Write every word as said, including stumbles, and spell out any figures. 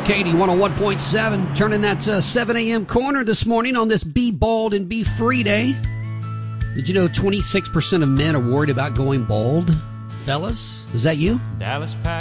Katie, one oh one point seven, turning that uh, seven a.m. corner this morning on this Be Bald and Be Free Day. Did you know twenty-six percent of men are worried about going bald? Fellas, is that you? Dallas